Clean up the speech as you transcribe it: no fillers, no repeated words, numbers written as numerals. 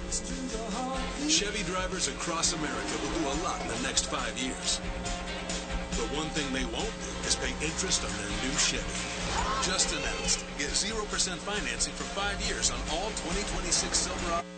Chevy drivers across America will do a lot in the next 5 years. But one thing they won't do is pay interest on their new Chevy. Just announced. Get 0% financing for 5 years on all 2026 Silverado.